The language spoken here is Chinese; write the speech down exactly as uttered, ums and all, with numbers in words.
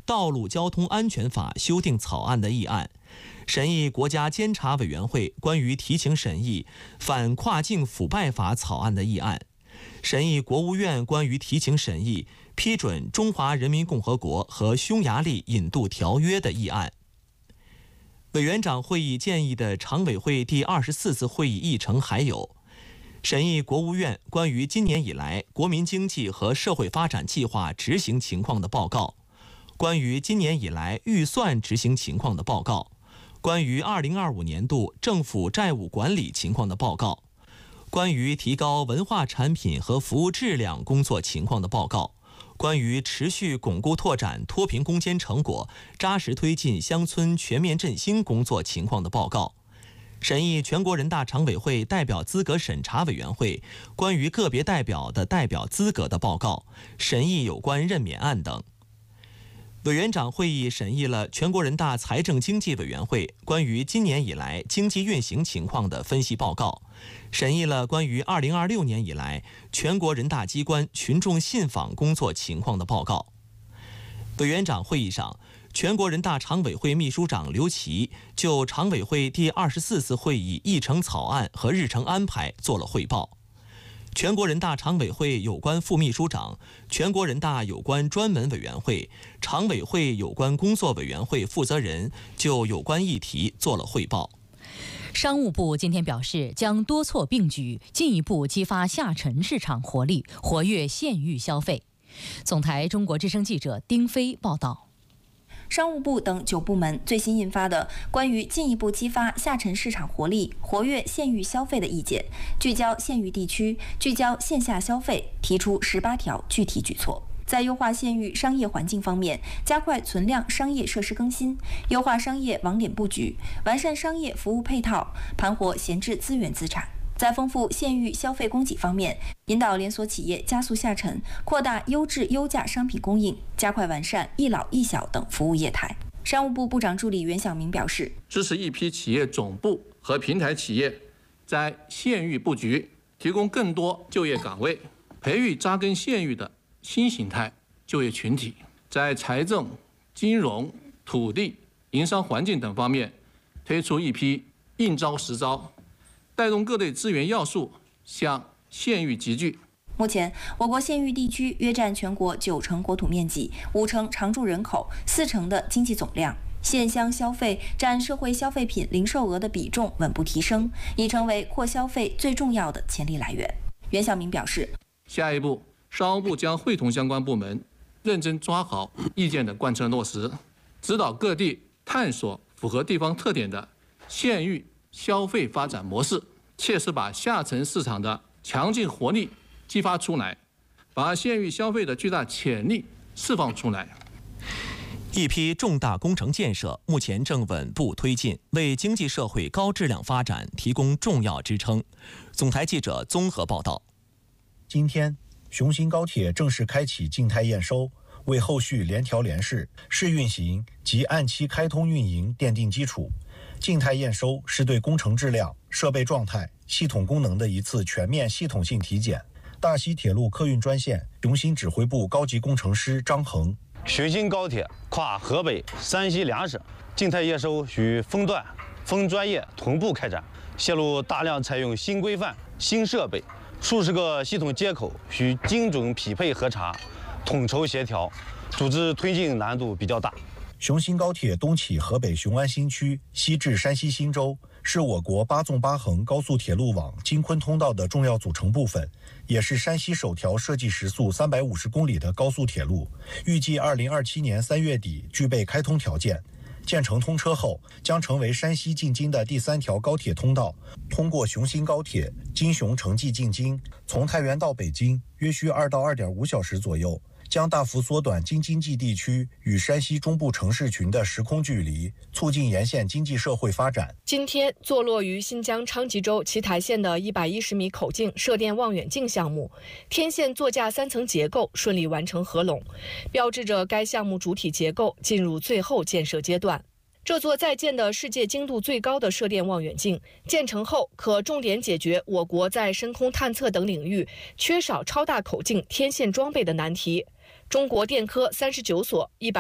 道路交通安全法修订草案的议案，审议国家监察委员会关于提请审议反跨境腐败法草案的议案，审议国务院关于提请审议批准中华人民共和国和匈牙利引渡条约的议案。委员长会议建议的常委会第二十四次会议议程还有：审议国务院关于今年以来国民经济和社会发展计划执行情况的报告，关于今年以来预算执行情况的报告，关于二零二五年度政府债务管理情况的报告，关于提高文化产品和服务质量工作情况的报告，关于持续巩固拓展脱贫攻坚成果，扎实推进乡村全面振兴工作情况的报告，审议全国人大常委会代表资格审查委员会关于个别代表的代表资格的报告，审议有关任免案等。委员长会议审议了全国人大财政经济委员会关于今年以来经济运行情况的分析报告，审议了关于二零二六年以来全国人大机关群众信访工作情况的报告。委员长会议上，全国人大常委会秘书长刘奇就常委会第二十四次会议议程草案和日程安排做了汇报。全国人大常委会有关副秘书长、全国人大有关专门委员会、常委会有关工作委员会负责人就有关议题做了汇报。 商务部今天表示，将多措并举，进一步激发下沉市场活力，活跃县域消费。总台中国之声记者丁飞报道。 商务部等九部门最新印发的关于进一步激发下沉市场活力、活跃县域消费的意见，聚焦县域地区，聚焦线下消费，提出十八条具体举措。在优化县域商业环境方面，加快存量商业设施更新，优化商业网点布局，完善商业服务配套，盘活闲置资源资产。在丰富县域消费供给方面，引导连锁企业加速下沉，扩大优质优价商品供应，加快完善一老一小等服务业态。商务部部长助理袁晓明表示， 支持一批企业总部和平台企业在县域布局，提供更多就业岗位，培育扎根县域的新形态就业群体。在财政、金融、土地、营商环境等方面，推出一批应招实招，带动各类资源要素向县域集聚。 目前，我国县域地区约占全国九成国土面积、五成常住人口、四成的经济总量。县乡消费占社会消费品零售额的比重稳步提升，已成为扩消费最重要的潜力来源。袁晓明表示， 下一步，商务部将会同相关部门，认真抓好意见的贯彻落实，指导各地探索符合地方特点的县域消费发展模式，切实把下沉市场的强劲活力激发出来，把县域消费的巨大潜力释放出来。 一批重大工程建设目前正稳步推进，为经济社会高质量发展提供重要支撑。总台记者综合报道。 今天，雄新高铁正式开启静态验收，为后续联调联试、试运行及按期开通运营奠定基础。静态验收是对工程质量、设备状态、系统功能的一次全面系统性体检。大西铁路客运专线雄新指挥部高级工程师张恒， 雄新高铁跨河北、山西两省，静态验收与分段、分专业同步开展，线路大量采用新规范、新设备，数十个系统接口需精准匹配核查，统筹协调，组织推进难度比较大。 雄新高铁东起河北雄安新区，西至山西忻州，是我国八纵八横高速铁路网京昆通道的重要组成部分，也是山西首条设计时速三百五十公里的高速铁路。预计二零二七年三月底具备开通条件。建成通车后，将成为山西进京的第三条高铁通道。通过雄新高铁，京雄城际进京，从太原到北京约需二到二点五小时左右，将大幅缩短京津冀地区与山西中部城市群的时空距离，促进沿线经济社会发展。 今天，坐落于新疆昌吉州奇台县的一百一十米口径射电望远镜项目，天线座架三层结构顺利完成合拢，标志着该项目主体结构进入最后建设阶段。这座在建的世界精度最高的射电望远镜建成后，可重点解决我国在深空探测等领域缺少超大口径天线装备的难题。中国电科三十九所一百